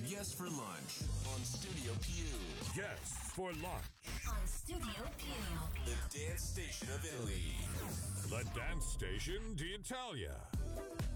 Guests for Lunch on Studio Pew. Guests for Lunch. On Studio Pew. The dance station of Italy. The dance station d'Italia.